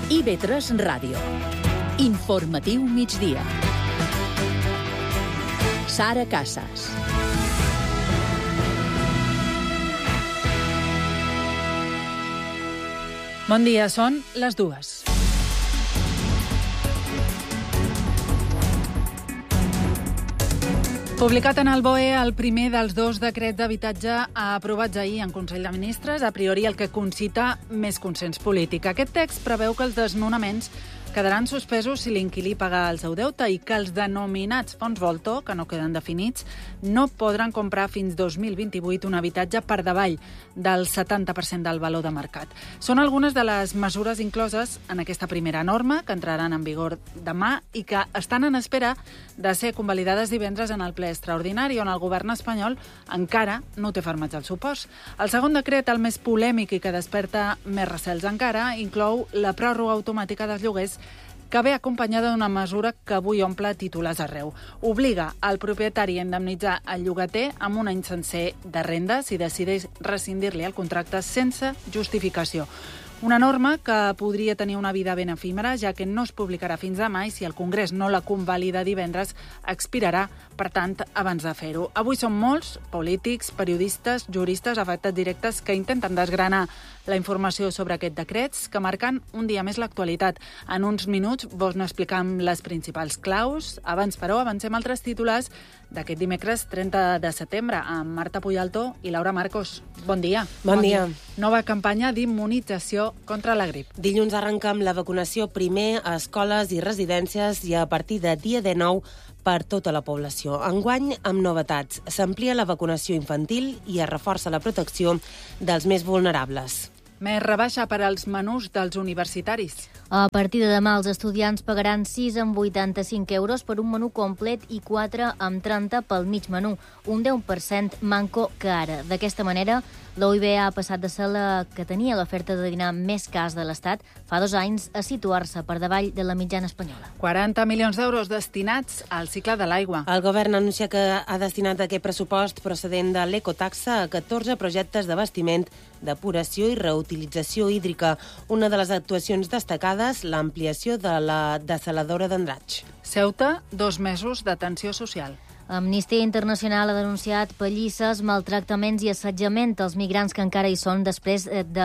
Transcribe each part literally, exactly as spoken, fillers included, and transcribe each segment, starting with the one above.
I B tres Ràdio. Informatiu migdia. Sara Casas. Bon dia, són les dues. Publicat en el B O E el primer dels dos decrets d'habitatge aprovats ahir en Consell de Ministres, a priori el que concita més consens polític. Aquest text preveu que els desnonaments quedaran suspesos si l'inquilí paga el seu deute i que els denominats fons voltor, que no queden definits, no podran comprar fins dos mil vint-i-vuit un habitatge per davall del setanta per cent del valor de mercat. Són algunes de les mesures incloses en aquesta primera norma, que entraran en vigor demà i que estan en espera de ser convalidades divendres en el ple extraordinari, on el govern espanyol encara no té fermats els suports. El segon decret, el més polèmic i que desperta més recels encara, inclou la pròrroga automàtica dels lloguers, que ve acompanyada d'una mesura que avui omple titulars arreu. Obliga el propietari a indemnitzar el llogater amb un any sencer de renda si decideix rescindir-li el contracte sense justificació. Una norma que podria tenir una vida ben efímera, ja que no es publicarà fins demà i si el Congrés no la convalida divendres, expirarà, per tant, abans de fer-ho. Avui són molts polítics, periodistes, juristes, afectats directes que intenten desgranar la informació sobre aquests decrets que marquen un dia més l'actualitat. En uns minuts vos n'explicam les principals claus. Abans, però, avancem altres titulars d'aquest dimecres trenta de setembre amb Marta Puyalto i Laura Marcos. Bon dia. Bon dia. Nova campanya d'immunització contra la grip. Dilluns arrenca amb la vacunació primer a escoles i residències i a partir de dia dinou per tota la població. Enguany, amb novetats, s'amplia la vacunació infantil i es reforça la protecció dels més vulnerables. Més rebaixa per als menús dels universitaris. A partir de demà, els estudiants pagaran sis amb vuitanta-cinc euros per un menú complet i quatre amb trenta pel mig menú, un deu per cent manco que ara. D'aquesta manera, l'O I B ha passat de ser la que tenia l'oferta de dinar més cas de l'Estat fa dos anys a situar-se per davall de la mitjana espanyola. quaranta milions d'euros destinats al cicle de l'aigua. El govern anuncia que ha destinat aquest pressupost procedent de l'ecotaxa a catorze projectes d'abastiment, depuració i reutilització hídrica. Una de les actuacions destacades, l'ampliació de la dessaladora d'Andratx. Ceuta, dos mesos d'atenció social. Amnistia Internacional ha denunciat pallisses, maltractaments i assetjament als migrants que encara hi són després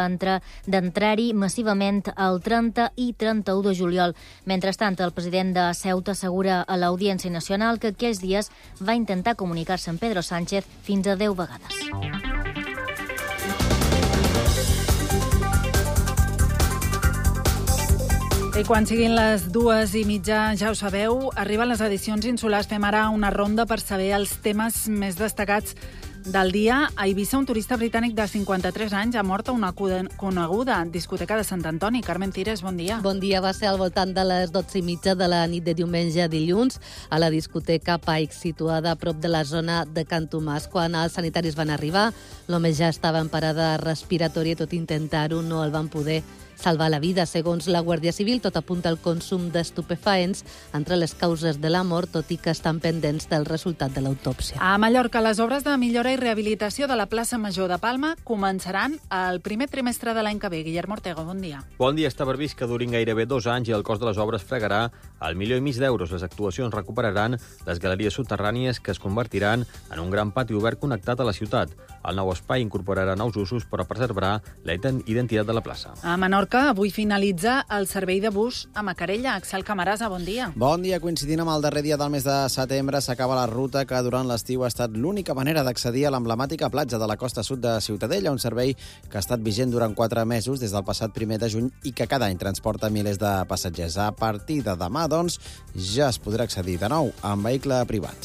d'entrar-hi massivament el trenta i trenta-u de juliol. Mentrestant, el president de Ceuta assegura a l'Audiència Nacional que aquells dies va intentar comunicar-se amb Pedro Sánchez fins a deu vegades. I quan siguin les dues i mitja, ja ho sabeu, arriben les edicions insulars. Fem ara una ronda per saber els temes més destacats del dia. A Eivissa, un turista britànic de cinquanta-tres anys ha mort a una coneguda discoteca de Sant Antoni. Carmen Tires, bon dia. Bon dia. Va ser al voltant de les dotze i mitja de la nit de diumenge a dilluns a la discoteca Pike, situada a prop de la zona de Can Tomàs. Quan els sanitaris van arribar, l'home ja estava en parada respiratòria i tot intentar-ho no el van poder salvar la vida. Segons la Guàrdia Civil, tot apunta al consum d'estupefaents entre les causes de la mort, tot i que estan pendents del resultat de l'autòpsia. A Mallorca, les obres de millora i rehabilitació de la plaça Major de Palma començaran el primer trimestre de l'any que ve. Guillermo Ortega, bon dia. Bon dia. Està previst que durin gairebé dos anys i el cost de les obres fregarà el milió i mig d'euros. Les actuacions recuperaran les galeries subterrànies que es convertiran en un gran pati obert connectat a la ciutat. El nou espai incorporarà nous usos, però preservarà la identitat de la plaça. A Menorca, avui finalitza el servei de bus a Macarella. Axel Camarasa, bon dia. Bon dia. Coincidint amb el darrer dia del mes de setembre, s'acaba la ruta que durant l'estiu ha estat l'única manera d'accedir a l'emblemàtica platja de la costa sud de Ciutadella, un servei que ha estat vigent durant quatre mesos des del passat primer de juny i que cada any transporta milers de passatgers. A partir de demà, doncs, ja es podrà accedir de nou amb vehicle privat.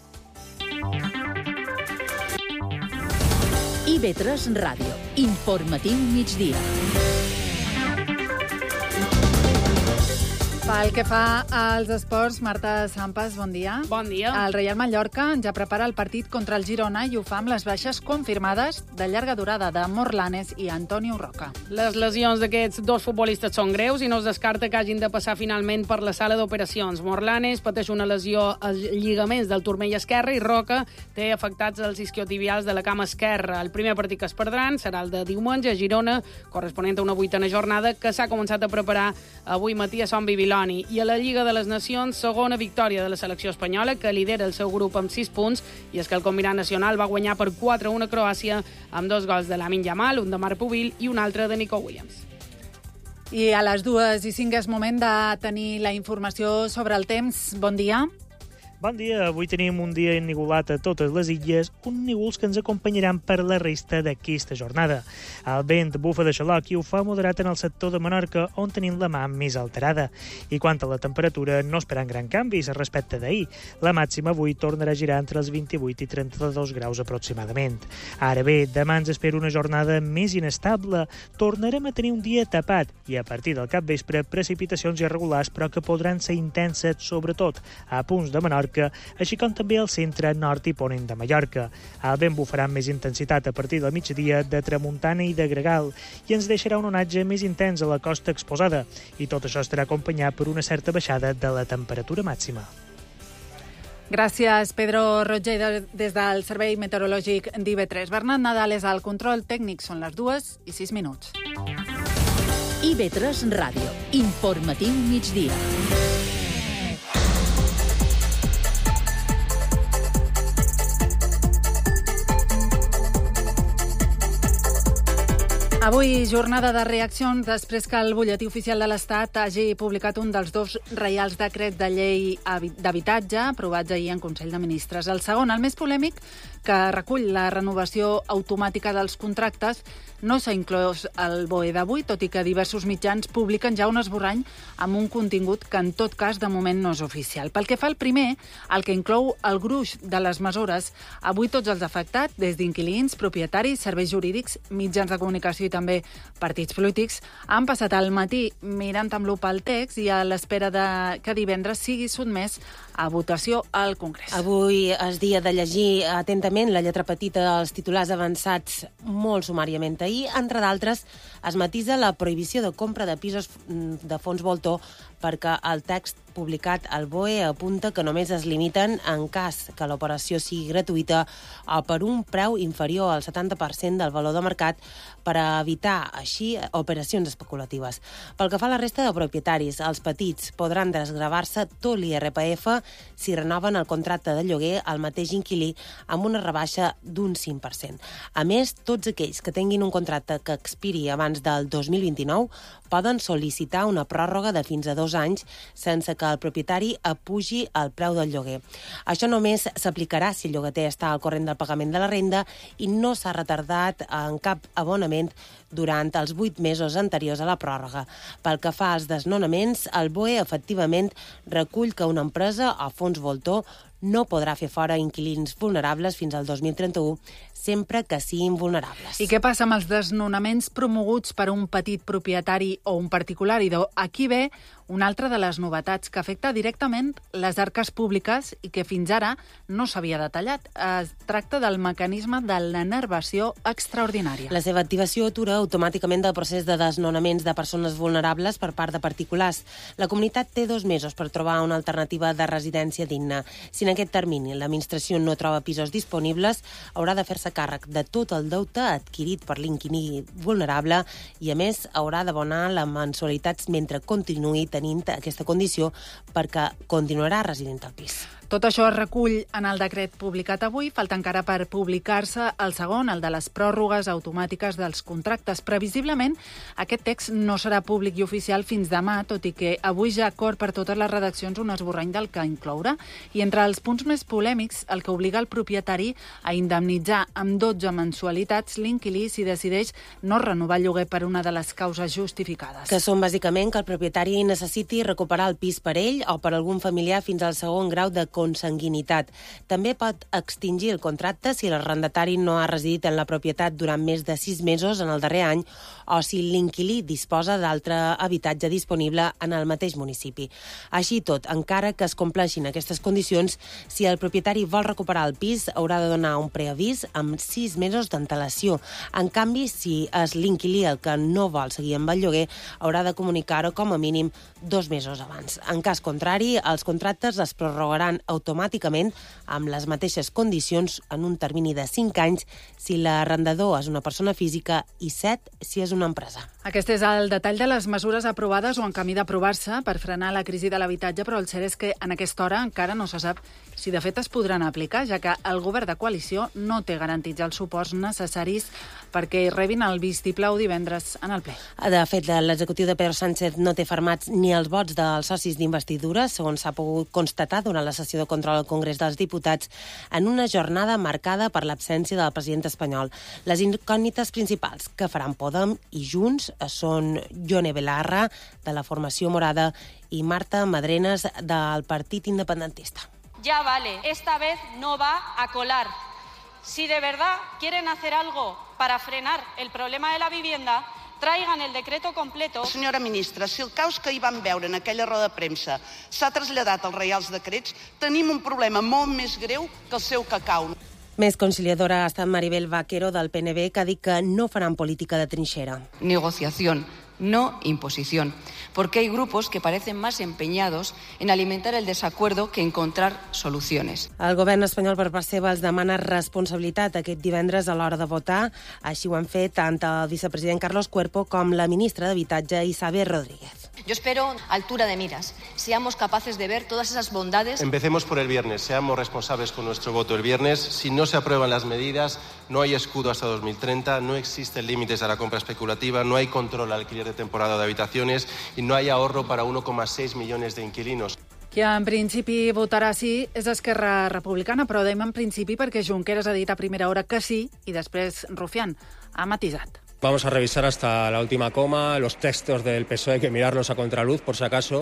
I B tres Ràdio. Informatiu migdia. Pel que fa als esports, Marta Sampas, bon dia. Bon dia. El Reial Mallorca ja prepara el partit contra el Girona i ho fa amb les baixes confirmades de llarga durada de Morlanes i Antonio Roca. Les lesions d'aquests dos futbolistes són greus i no es descarta que hagin de passar finalment per la sala d'operacions. Morlanes pateix una lesió als lligaments del turmell esquerre i Roca té afectats els isquiotibials de la cama esquerra. El primer partit que es perdran serà el de diumenge a Girona, corresponent a una vuitena jornada que s'ha començat a preparar avui matí a Son Bibiloni. I a la Lliga de les Nacions, segona victòria de la selecció espanyola, que lidera el seu grup amb sis punts, i és que el combinat nacional va guanyar per quatre a un a Croàcia amb dos gols de Lamine Yamal, un de Marc Pubil i un altre de Nico Williams. I a les dues i cinc és moment de tenir la informació sobre el temps. Bon dia. Bon dia, avui tenim un dia ennuvolat a totes les illes, uns núvols que ens acompanyaran per la resta d'aquesta jornada. El vent bufa de xaloc i ho fa moderat en el sector de Menorca, on tenim la mà més alterada. I quant a la temperatura, no esperen gran canvis respecte d'ahir. La màxima avui tornarà a girar entre els vint-i-vuit i trenta-dos graus aproximadament. Ara bé, demà ens espera una jornada més inestable. Tornarem a tenir un dia tapat i a partir del capvespre precipitacions irregulars, però que podran ser intenses, sobretot a punts de Menorca, així com també al centre, nord i ponent de Mallorca. El vent bufarà amb més intensitat a partir del migdia de tramuntana i de gregal i ens deixarà un onatge més intens a la costa exposada, i tot això estarà acompanyat per una certa baixada de la temperatura màxima. Gràcies, Pedro Roger, des del Servei Meteorològic d'I B tres. Bernat Nadal és al control tècnic, són les dues i sis minuts. I B tres Ràdio, informatiu migdia. Avui, jornada de reaccions després que el butlletí oficial de l'Estat hagi publicat un dels dos reials decrets de llei d'habitatge aprovats ahir en Consell de Ministres. El segon, el més polèmic, que recull la renovació automàtica dels contractes, no s'ha inclòs al B O E d'avui, tot i que diversos mitjans publiquen ja un esborrany amb un contingut que en tot cas de moment no és oficial. Pel que fa al primer, el que inclou el gruix de les mesures, avui tots els afectats, des d'inquilins, propietaris, serveis jurídics, mitjans de comunicació i també partits polítics, han passat al matí mirant amb lupa el text i a l'espera de que divendres sigui sotmès a votació al Congrés. Avui és dia de llegir atentament la lletra petita dels titulars avançats molt sumàriament ahir. Entre d'altres, es matisa la prohibició de compra de pisos de fons voltor perquè el text publicat al B O E apunta que només es limiten en cas que l'operació sigui gratuïta o per un preu inferior al setanta per cent del valor de mercat per a evitar, així, operacions especulatives. Pel que fa a la resta de propietaris, els petits podran desgravar-se tot l'I R P F si renoven el contracte de lloguer al mateix inquilí amb una rebaixa d'un cinc per cent. A més, tots aquells que tinguin un contracte que expiri abans del dos mil vint-i-nou poden sol·licitar una pròrroga de fins a dos anys sense que el propietari apugi el preu del lloguer. Això només s'aplicarà si el llogater està al corrent del pagament de la renda i no s'ha retardat en cap abonament durant els vuit mesos anteriors a la pròrroga. Pel que fa als desnonaments, el B O E efectivament recull que una empresa o fons voltor no podrà fer fora inquilins vulnerables fins al dos mil trenta-u, sempre que siguin vulnerables. I què passa amb els desnonaments promoguts per un petit propietari o un particular? I aquí ve una altra de les novetats que afecta directament les arques públiques i que fins ara no s'havia detallat. Es tracta del mecanisme de l'enervació extraordinària. La seva activació atura automàticament el procés de desnonaments de persones vulnerables per part de particulars. La comunitat té dos mesos per trobar una alternativa de residència digna. Si en aquest termini l'administració no troba pisos disponibles, haurà de fer-se càrrec de tot el deute adquirit per l'inquilí vulnerable i, a més, haurà d'abonar les mensualitats mentre continuï tenint aquesta condició perquè continuarà residint al pis. Tot això es recull en el decret publicat avui. Falta encara per publicar-se el segon, el de les pròrrogues automàtiques dels contractes. Previsiblement, aquest text no serà públic i oficial fins demà, tot i que avui ja acord per totes les redaccions un esborrany del que incloure. I entre els punts més polèmics, el que obliga el propietari a indemnitzar amb dotze mensualitats l'inquilí si decideix no renovar el lloguer per una de les causes justificades. Que són bàsicament que el propietari necessiti recuperar el pis per ell o per algun familiar fins al segon grau de consanguinitat. També pot extingir el contracte si l'arrendatari no ha residit en la propietat durant més de sis mesos en el darrer any o si l'inquilí disposa d'altre habitatge disponible en el mateix municipi. Així tot, encara que es compleixin aquestes condicions, si el propietari vol recuperar el pis, haurà de donar un preavís amb sis mesos d'antelació. En canvi, si és l'inquilí el que no vol seguir amb el lloguer, haurà de comunicar-ho com a mínim dos mesos abans. En cas contrari, els contractes es prorrogaran automàticament amb les mateixes condicions en un termini de cinc anys si l'arrendador és una persona física i set si és una empresa. Aquest és el detall de les mesures aprovades o en camí d'aprovar-se per frenar la crisi de l'habitatge, però el cert és que en aquesta hora encara no se sap si de fet es podran aplicar, ja que el govern de coalició no té garantits els suports necessaris perquè rebin el vistiplau divendres en el ple. De fet, l'executiu de Pedro Sánchez no té fermats ni els vots dels socis d'investidura, segons s'ha pogut constatar durant la sessió de control al Congrés dels Diputats, en una jornada marcada per l'absència del president espanyol. Les incògnites principals que faran Podem i Junts són Ione Belarra, de la formació morada, i Marta Madrenas, del Partit Independentista. Ya vale, esta vez no va a colar. Si de verdad quieren hacer algo para frenar el problema de la vivienda, traigan el decreto completo. Senyora ministra, si el caos que hi vam veure en aquella roda de premsa s'ha traslladat als reials decrets, tenim un problema molt més greu que el seu cacau. Més conciliadora ha estat Maribel Vaquero, del P N V, que ha dit que no faran política de trinxera. Negociación, no imposición, porque hay grupos que parecen más empeñados en alimentar el desacuerdo que encontrar soluciones. El govern espanyol, per part seva, els demana responsabilitat aquest divendres a l'hora de votar. Així ho han fet tant el vicepresident Carlos Cuerpo com la ministra d'Habitatge, Isabel Rodríguez. Yo espero altura de miras, seamos capaces de ver todas esas bondades. Empecemos por el viernes, seamos responsables con nuestro voto el viernes. Si no se aprueban las medidas, no hay escudo hasta dos mil treinta, no existen límites a la compra especulativa, no hay control al alquiler de temporada de habitaciones y no hay ahorro para uno coma seis millones de inquilinos. Qui en principi votarà sí és Esquerra Republicana, però dèiem en principi perquè Junqueras ha dit a primera hora que sí i després Rufián ha matisat. Vamos a revisar hasta la última coma, los textos del P S O E hay que mirarlos a contraluz por si acaso,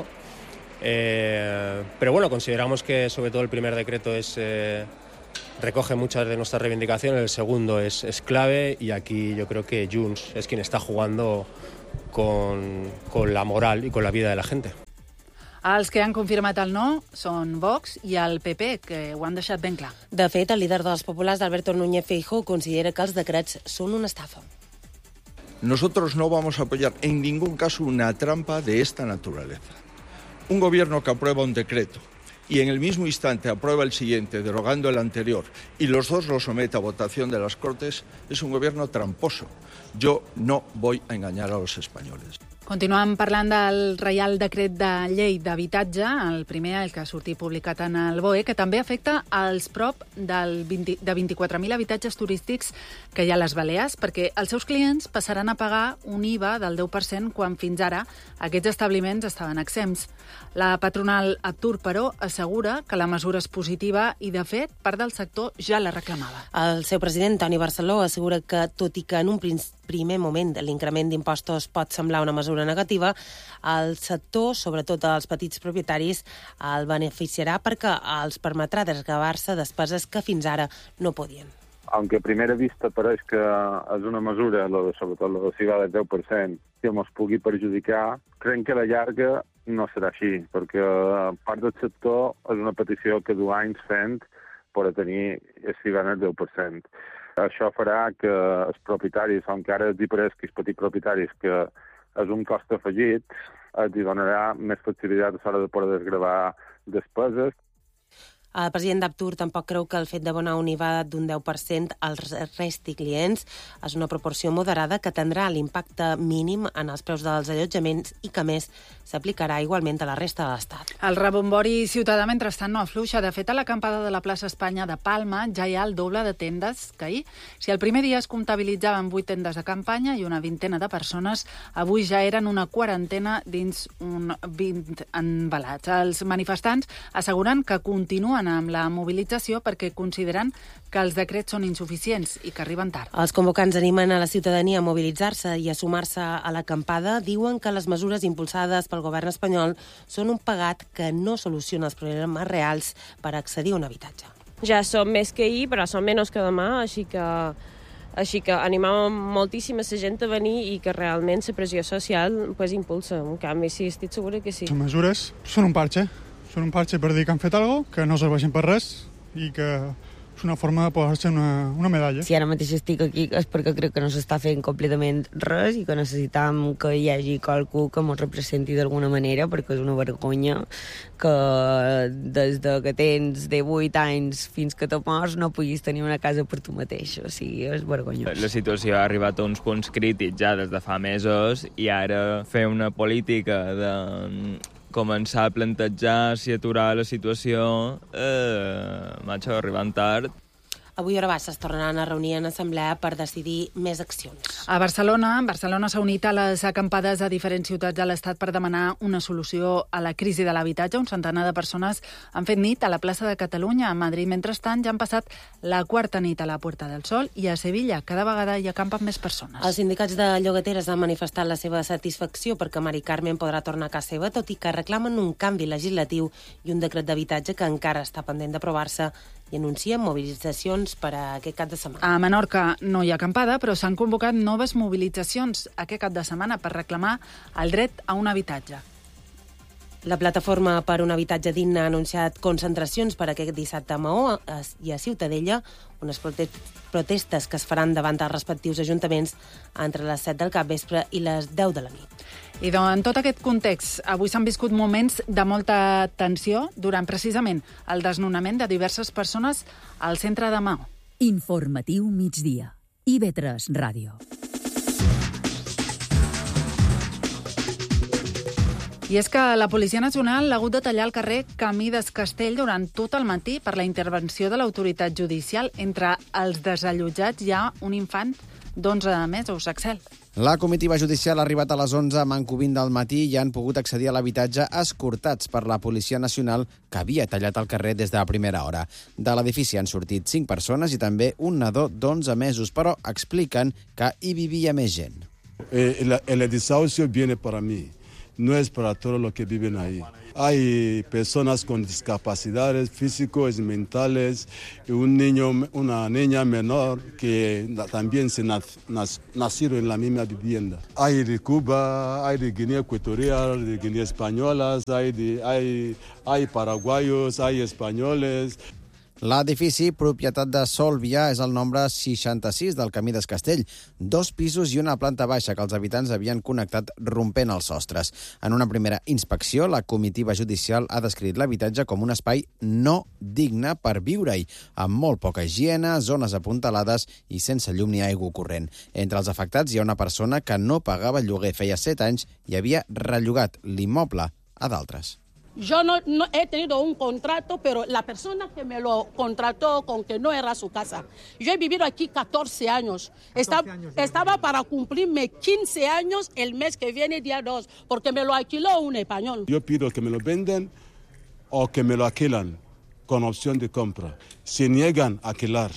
eh, pero bueno, consideramos que sobre todo el primer decreto es eh, recoge muchas de nuestras reivindicaciones, el segundo es, es clave y aquí yo creo que Junts es quien está jugando con, con la moral y con la vida de la gente. Els que han confirmat el no són Vox i el P P, que ho han deixat ben clar. De fet, el líder dels populars, Alberto Núñez Feijóo, considera que els decrets són una estafa. Nosotros no vamos a apoyar en ningún caso una trampa de esta naturaleza. Un gobierno que aprueba un decreto y en el mismo instante aprueba el siguiente, derogando el anterior, y los dos lo somete a votación de las Cortes, es un gobierno tramposo. Yo no voy a engañar a los españoles. Continuem parlant del Reial Decret de Llei d'Habitatge, el primer, el que ha sortit publicat en el B O E, que també afecta als prop del vint, de vint-i-quatre mil habitatges turístics que hi ha a les Balears, perquè els seus clients passaran a pagar un I V A del deu per cent quan fins ara aquests establiments estaven exempts. La patronal Aptur, però, assegura que la mesura és positiva i, de fet, part del sector ja la reclamava. El seu president, Toni Barceló, assegura que, tot i que en un primer moment l'increment d'impostos pot semblar una mesura negativa, el sector, sobretot els petits propietaris, el beneficiarà perquè els permetrà desgravar-se despeses que fins ara no podien. Aunque a primera vista pareix que és una mesura, la de, sobretot la de C I V A del deu per cent, que ens pugui perjudicar, creiem que a la llarga no serà així, perquè part del sector és una petició que du anys fent per a tenir el C I V A del deu per cent. Això farà que els propietaris, encara els hiperesquis petits propietaris, que és un cost afegit, els donarà més facilitat a l'hora de poder desgravar despeses. El president d'Aptur tampoc creu que el fet d'abonar un I V A d'un deu per cent als resti clients és una proporció moderada que tindrà l'impacte mínim en els preus dels allotjaments i que, més, s'aplicarà igualment a la resta de l'Estat. El rebombori ciutadà, mentrestant, no afluixa. De fet, a l'acampada de la plaça Espanya de Palma ja hi ha el doble de tendes que ahir. Si el primer dia es comptabilitzaven vuit tendes de campanya i una vintena de persones, avui ja eren una quarantena dins un vint envelats. Els manifestants asseguren que continuen continuen amb la mobilització perquè consideren que els decrets són insuficients i que arriben tard. Els convocants animen a la ciutadania a mobilitzar-se i a sumar-se a l'acampada. Diuen que les mesures impulsades pel govern espanyol són un pegat que no soluciona els problemes reals per accedir a un habitatge. Ja som més que ahir, però som menys que demà, així que, així que animam moltíssima la gent a venir i que realment la pressió social pues, impulsa un canvi. Sí, estic segura que sí. Les mesures són un parche, són un parche per dir que han fet alguna cosa, que no serveixen per res i que és una forma de posar-se una, una medalla. Si ara mateix estic aquí és perquè crec que no s'està fent completament res i que necessitam que hi hagi qualcú que ens representi d'alguna manera, perquè és una vergonya que des de que tens de vuit anys fins que te mors no puguis tenir una casa per tu mateix. O sigui, és vergonyós. La situació ha arribat a uns punts crítics ja des de fa mesos i ara fer una política de començar a plantejar si aturar la situació, eh, macho, arribant tard. Avui a hora baixa es tornaran a reunir en assemblea per decidir més accions. A Barcelona, Barcelona s'ha unit a les acampades a diferents ciutats de l'Estat per demanar una solució a la crisi de l'habitatge. Un centenar de persones han fet nit a la plaça de Catalunya. A Madrid, mentrestant, ja han passat la quarta nit a la Puerta del Sol i a Sevilla cada vegada hi acampen més persones. Els sindicats de llogateres han manifestat la seva satisfacció perquè Mari Carmen podrà tornar a casa seva, tot i que reclamen un canvi legislatiu i un decret d'habitatge que encara està pendent d'aprovar-se i anuncien mobilitzacions per a aquest cap de setmana. A Menorca no hi ha acampada, però s'han convocat noves mobilitzacions aquest cap de setmana per reclamar el dret a un habitatge. La Plataforma per un habitatge digne ha anunciat concentracions per aquest dissabte a Maó i a Ciutadella, unes protestes que es faran davant dels respectius ajuntaments entre les set del capvespre i les deu de la nit. I doncs, en tot aquest context, avui s'han viscut moments de molta tensió durant precisament el desnonament de diverses persones al centre de Maó. Informatiu migdia. I V tres Ràdio. I és que la Policia Nacional ha hagut de tallar el carrer Camí des Castell durant tot el matí per la intervenció de l'autoritat judicial. Entre els desallotjats hi ha un infant d'onze mesos, Axel. La comitiva judicial ha arribat a les onze a manco vint del matí i han pogut accedir a l'habitatge escortats per la Policia Nacional, que havia tallat el carrer des de la primera hora. De l'edifici han sortit cinc persones i també un nadó d'onze mesos, però expliquen que hi vivia més gent. Eh, el, el desahucio viene para mí. No es para todos los que viven ahí. Hay personas con discapacidades físicos y mentales, y un niño, una niña menor que también se nac, nac, nacieron en la misma vivienda. Hay de Cuba, hay de Guinea Ecuatorial, de Guinea Españolas, hay, de, hay, hay paraguayos, hay españoles. L'edifici, propietat de Solvia, és el nombre seixanta-sis del Camí des Castell. Dos pisos i una planta baixa que els habitants havien connectat rompent els sostres. En una primera inspecció, la comitiva judicial ha descrit l'habitatge com un espai no digne per viure-hi, amb molt poca higiene, zones apuntalades i sense llum ni aigua corrent. Entre els afectats hi ha una persona que no pagava el lloguer feia set anys i havia rellogat l'immoble a d'altres. Yo no, no he tenido un contrato, pero la persona que me lo contrató con que no era su casa. Yo he vivido aquí catorce años. Está, catorce años estaba para cumplirme quince años el mes que viene, día dos, porque me lo alquiló un español. Yo pido que me lo venden o que me lo alquilan con opción de compra. Si niegan a alquilar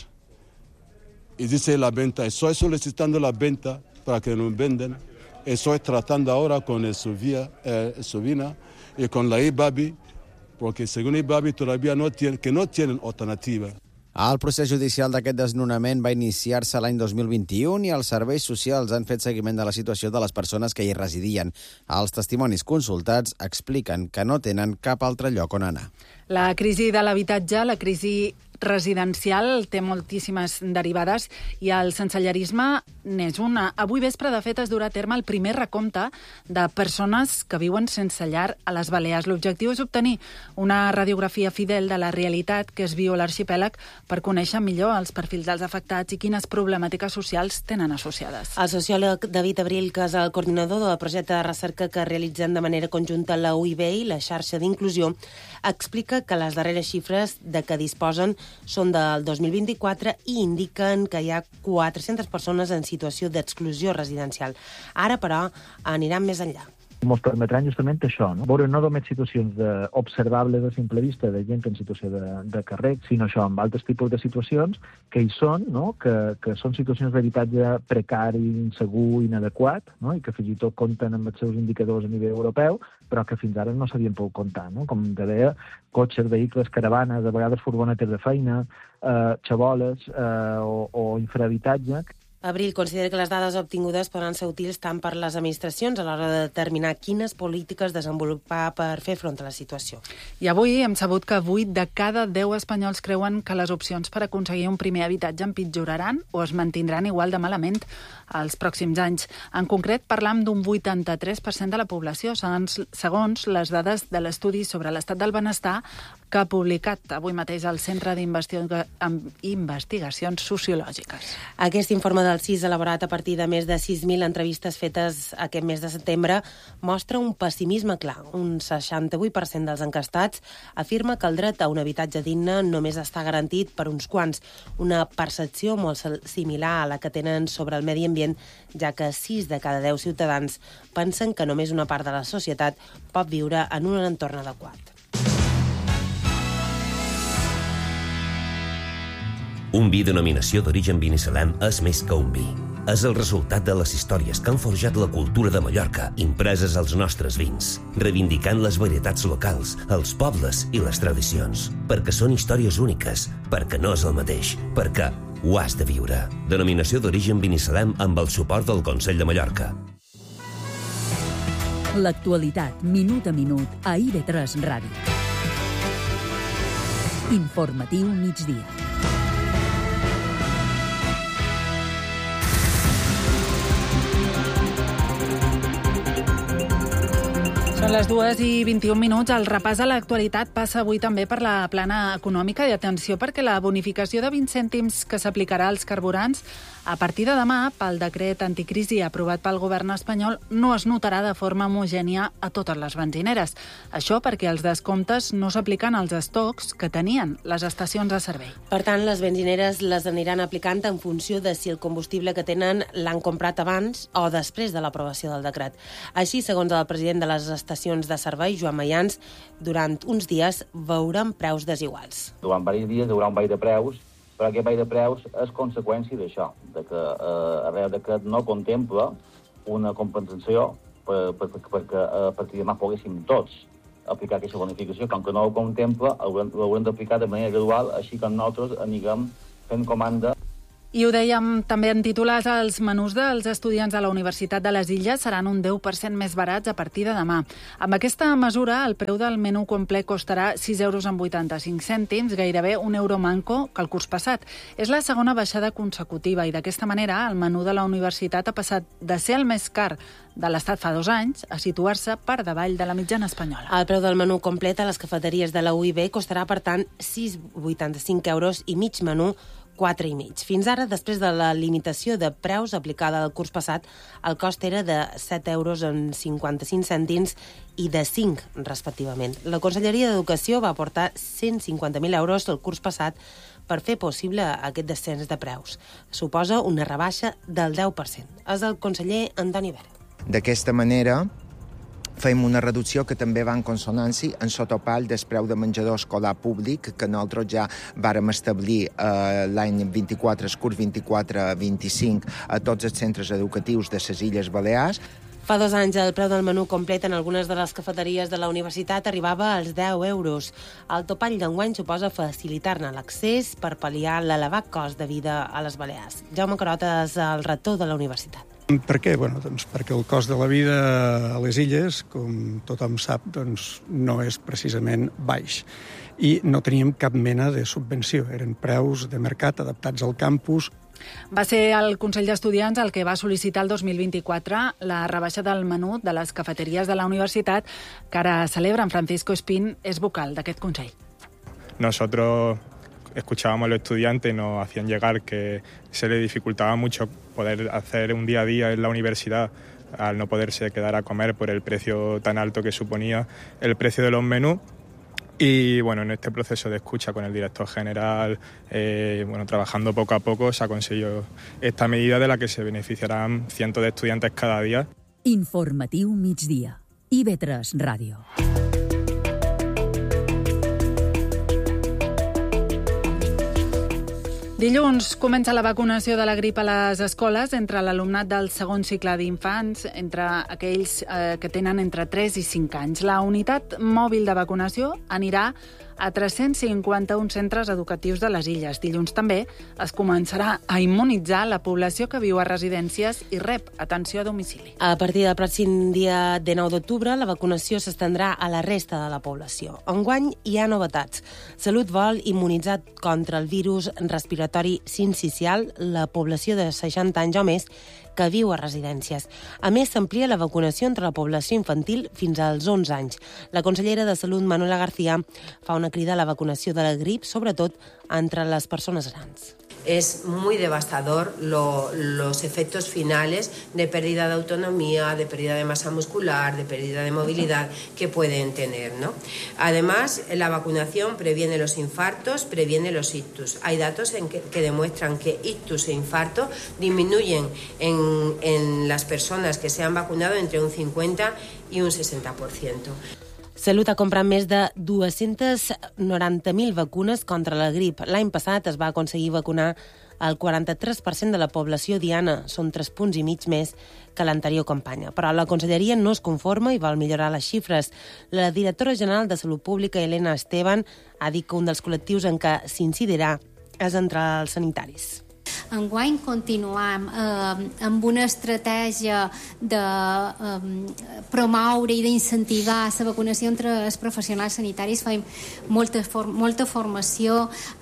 y dice la venta, estoy solicitando la venta para que nos venden. Estoy tratando ahora con el Sovia, eh, Sovina y con la IBABI, porque según IBABI todavía no tienen, que no tienen alternativa. El procés judicial d'aquest desnonament va iniciar-se l'any dos mil vint-i-un i els serveis socials han fet seguiment de la situació de les persones que hi residien. Els testimonis consultats expliqen que no tenen cap altre lloc on anar. La crisi de l'habitatge, la crisi residencial, té moltíssimes derivades i el sensellerisme n'és una. Avui vespre, de fet, es durà a terme el primer recompte de persones que viuen sense llar a les Balears. L'objectiu és obtenir una radiografia fidel de la realitat que es viu a l'arxipèlag per conèixer millor els perfils dels afectats i quines problemàtiques socials tenen associades. El sociòleg David Abril, que és el coordinador del projecte de recerca que realitzen de manera conjunta la U I B i la xarxa d'inclusió, explica que les darreres xifres de què disposen són del dos mil vint-i-quatre i indiquen que hi ha quatre-centes persones en situació d'exclusió residencial. Ara, però, aniran més enllà. Ens permetran justament això, no? Veure no només situacions de, observables a simple vista de gent en situació de, de carrer, sinó això, amb altres tipus de situacions que hi són, no? que, que són situacions d'habitatge precari, insegur, inadequat, no? I que fins i tot compten amb els seus indicadors a nivell europeu, però que fins ara no s'havien pogut comptar, no? Com te deia, cotxes, vehicles, caravanes, a vegades furgonetes de feina, eh, xaboles eh, o, o infrahabitatge. Abril considera que les dades obtingudes poden ser útils tant per les administracions a l'hora de determinar quines polítiques desenvolupar per fer front a la situació. I avui hem sabut que vuit de cada deu espanyols creuen que les opcions per aconseguir un primer habitatge empitjoraran o es mantindran igual de malament els pròxims anys. En concret, parlam d'un vuitanta-tres per cent de la població, segons, segons les dades de l'estudi sobre l'estat del benestar que ha publicat avui mateix el Centre d'Investigacions Sociològiques. Aquest informe del C I S, elaborat a partir de més de sis mil entrevistes fetes aquest mes de setembre, mostra un pessimisme clar. Un seixanta-vuit per cent dels encastats afirma que el dret a un habitatge digne només està garantit per uns quants, una percepció molt similar a la que tenen sobre el medi ambient, ja que sis de cada deu ciutadans pensen que només una part de la societat pot viure en un entorn adequat. Un vi denominació d'origen Binissalem és més que un vi. És el resultat de les històries que han forjat la cultura de Mallorca, impreses als nostres vins, reivindicant les varietats locals, els pobles i les tradicions. Perquè són històries úniques, perquè no és el mateix, perquè ho has de viure. Denominació d'origen Binissalem amb el suport del Consell de Mallorca. L'actualitat, minut a minut, a I V tres Ràdio. Informatiu migdia. Són les dues i vint-i-un minuts. El repàs a l'actualitat passa avui també per la plana econòmica i atenció perquè la bonificació de vint cèntims que s'aplicarà als carburants a partir de demà pel decret anticrisi aprovat pel govern espanyol no es notarà de forma homogènia a totes les benzineres. Això perquè els descomptes no s'apliquen als estocs que tenien les estacions de servei. Per tant, les benzineres les aniran aplicant en funció de si el combustible que tenen l'han comprat abans o després de l'aprovació del decret. Així, segons el president de les estacions de servei, Joan Mayans, durant uns dies veurem preus desiguals. Durant diversos dies hi haurà un ball de preus, però aquest ball de preus és conseqüència d'això, de que eh, arrel d'aquest no contempla una compensació per, per, per, perquè, eh, perquè demà poguéssim tots aplicar aquesta bonificació. Com que no ho contempla, l'haurem d'aplicar de manera gradual, així que nosaltres anirem fent comanda. I ho dèiem també en titulars, els menús dels estudiants de la Universitat de les Illes seran un deu per cent més barats a partir de demà. Amb aquesta mesura, el preu del menú complet costarà sis euros amb vuitanta-cinc cèntims, gairebé un euro manco que el curs passat. És la segona baixada consecutiva i d'aquesta manera el menú de la universitat ha passat de ser el més car de l'Estat fa dos anys a situar-se per davall de la mitjana espanyola. El preu del menú complet a les cafeteries de la U I B costarà, per tant, sis coma vuitanta-cinc euros i mig menú quatre i mig. Fins ara, després de la limitació de preus aplicada el curs passat, el cost era de set euros amb cinquanta-cinc cèntims i de cinc, respectivament. La Conselleria d'Educació va aportar cent cinquanta mil euros el curs passat per fer possible aquest descens de preus. Suposa una rebaixa del deu per cent. És el conseller Antoni Verd. D'aquesta manera, fem una reducció que també va en consonància en sotopall del preu de menjador escolar públic que nosaltres ja vàrem establir eh, l'any vint-i-quatre, el curs vint-i-quatre vint-i-cinc a tots els centres educatius de les Illes Balears. Fa dos anys el preu del menú complet en algunes de les cafeteries de la universitat arribava als deu euros. El topall d'enguany suposa facilitar-ne l'accés per pal·liar l'elevat cost de vida a les Balears. Jaume Carota és el rector de la universitat. Per què? Bueno, doncs perquè el cost de la vida a les illes, com tothom sap, doncs no és precisament baix. I no teníem cap mena de subvenció. Eren preus de mercat adaptats al campus. Va ser el Consell d'Estudiants el que va sol·licitar el dos mil vint-i-quatre la rebaixa del menú de les cafeteries de la universitat, que ara celebra. Francisco Espín és vocal d'aquest Consell. Nosotros escuchábamos a los estudiantes y nos hacían llegar que se les dificultaba mucho poder hacer un día a día en la universidad al no poderse quedar a comer por el precio tan alto que suponía el precio de los menús. Y bueno, en este proceso de escucha con el director general, eh, bueno, trabajando poco a poco, se ha conseguido esta medida de la que se beneficiarán cientos de estudiantes cada día. Informatiu migdia. I V tres Ràdio. Dilluns comença la vacunació de la grip a les escoles entre l'alumnat del segon cicle d'infants, entre aquells eh, que tenen entre tres i cinc anys. La unitat mòbil de vacunació anirà a tres-cents cinquanta-un centres educatius de les Illes. Dilluns també es començarà a immunitzar la població que viu a residències i rep atenció a domicili. A partir del pròxim dia dinou d'octubre, la vacunació s'estendrà a la resta de la població. Enguany hi ha novetats. Salut vol immunitzar contra el virus respiratori sincicial la població de seixanta anys o més que viu a residències. A més, s'amplia la vacunació entre la població infantil fins als onze anys. La consellera de Salut, Manuela García, fa una crida a la vacunació de la grip, sobretot entre les persones grans. Es muy devastador lo, los efectos finales de pérdida de autonomía, de pérdida de masa muscular, de pérdida de movilidad que pueden tener, ¿no? Además, la vacunación previene los infartos, previene los ictus. Hay datos en que, que demuestran que ictus e infarto disminuyen en, en las personas que se han vacunado entre un cincuenta y un sesenta por ciento. Salut ha comprat més de dues-centes noranta mil vacunes contra la grip. L'any passat es va aconseguir vacunar el quaranta-tres per cent de la població diana. Són tres punts i mig més que l'anterior campanya. Però la conselleria no es conforma i vol millorar les xifres. La directora general de Salut Pública, Elena Esteban, ha dit que un dels col·lectius en què s'incidirà és entre els sanitaris. Enguany continuam eh, amb una estratègia de eh, promoure i d'incentivar la vacunació entre els professionals sanitaris. Fem molta, for molta formació,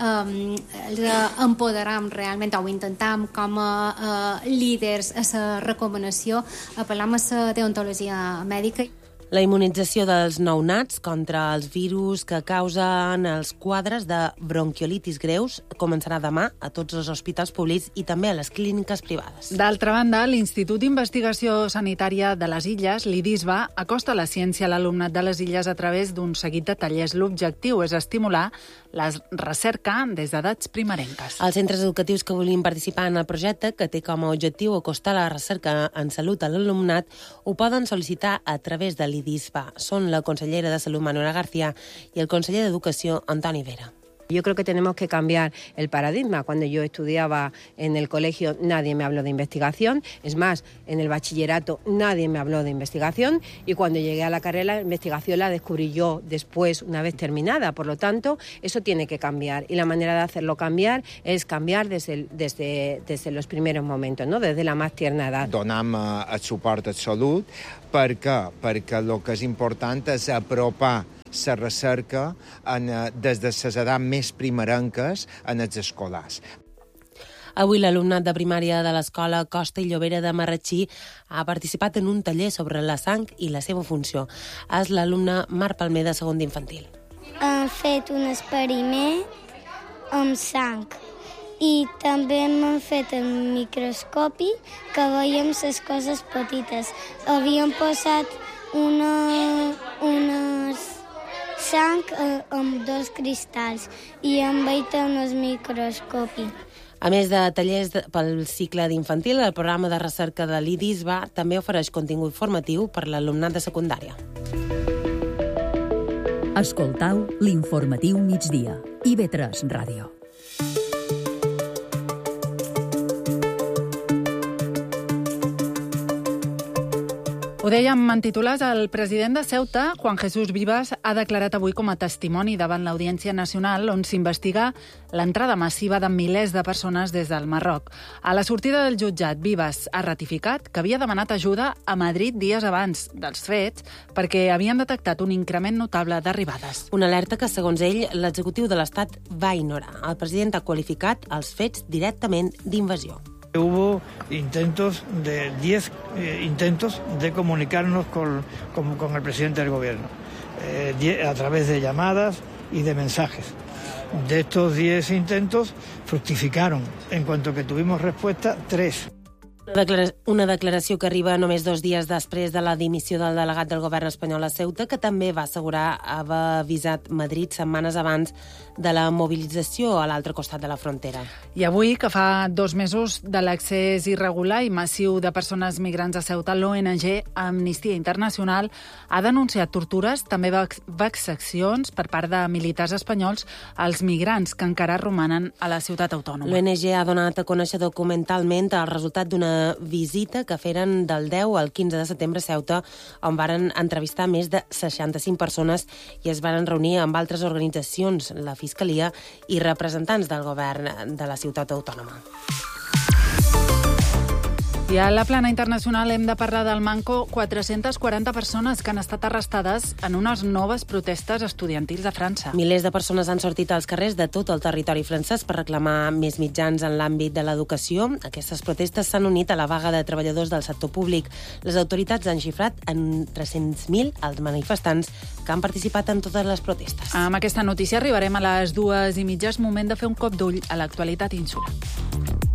eh, empoderam realment, o intentam com a eh, líders a la recomanació, apel·lam a la deontologia mèdica. La immunització dels nounats contra els virus que causen els quadres de bronquiolitis greus començarà demà a tots els hospitals públics i també a les clíniques privades. D'altra banda, l'Institut d'Investigació Sanitària de les Illes, l'IDISBA, acosta la ciència a l'alumnat de les Illes a través d'un seguit de tallers. L'objectiu és estimular la recerca des d'edats primerenques. Els centres educatius que vulguin participar en el projecte, que té com a objectiu acostar la recerca en salut a l'alumnat, ho poden sol·licitar a través de l'IDISBA. Són la consellera de Salut, Manuela García, i el conseller d'Educació, Antoni Vera. Yo creo que tenemos que cambiar el paradigma. Cuando yo estudiaba en el colegio nadie me habló de investigación. Es más, en el bachillerato nadie me habló de investigación. Y cuando llegué a la carrera, la investigación la descubrí yo después, una vez terminada. Por lo tanto, eso tiene que cambiar. Y la manera de hacerlo cambiar es cambiar desde, el, desde, desde los primeros momentos, ¿no? Desde la más tierna edad. Donam eh, el suport a salut. Per què? Perquè el que és important és apropar la recerca en, des de les edats més primerenques en els escolars. Avui l'alumnat de primària de l'escola Costa i Llobera de Marratxí ha participat en un taller sobre la sang i la seva funció. És l'alumne Marc Palmer de segon d'infantil. Hem fet un experiment amb sang i també hem fet el microscopi que veiem les coses petites. Havíem posat una, unes sang eh, amb dos cristalls i hem veit en el microscopi. A més de tallers de, pel cicle d'infantil, el programa de recerca de l'IDISBA també ofereix contingut formatiu per l'alumnat de secundària. Escoltau l'informatiu migdia. I V tres Ràdio. Ho dèiem en titulars, el president de Ceuta, Juan Jesús Vivas, ha declarat avui com a testimoni davant l'Audiència Nacional on s'investiga l'entrada massiva de milers de persones des del Marroc. A la sortida del jutjat, Vivas ha ratificat que havia demanat ajuda a Madrid dies abans dels fets perquè havien detectat un increment notable d'arribades. Una alerta que, segons ell, l'executiu de l'Estat va ignorar. El president ha qualificat els fets directament d'invasió. Hubo intentos de diez eh, intentos de comunicarnos con, con, con el presidente del gobierno eh, die, a través de llamadas y de mensajes. De estos diez intentos fructificaron, en cuanto que tuvimos respuesta, tres. Una declaració que arriba només dos dies després de la dimissió del delegat del govern espanyol a Ceuta, que també va assegurar haver avisat Madrid setmanes abans de la mobilització a l'altre costat de la frontera. I avui, que fa dos mesos de l'accés irregular i massiu de persones migrants a Ceuta, l'O N G Amnistia Internacional ha denunciat tortures, també vexacions per part de militars espanyols als migrants que encara romanen a la ciutat autònoma. L'O N G ha donat a conèixer documentalment el resultat d'una visita que feren del deu al quinze de setembre a Ceuta, on varen entrevistar més de seixanta-cinc persones i es varen reunir amb altres organitzacions, la Fiscalia i representants del govern de la ciutat autònoma. I a la plana internacional hem de parlar del manco quatre-centes quaranta persones que han estat arrestades en unes noves protestes estudiantils a França. Milers de persones han sortit als carrers de tot el territori francès per reclamar més mitjans en l'àmbit de l'educació. Aquestes protestes s'han unit a la vaga de treballadors del sector públic. Les autoritats han xifrat en tres-cents mil els manifestants que han participat en totes les protestes. Amb aquesta notícia arribarem a les dues i mitja. És moment de fer un cop d'ull a l'actualitat insular.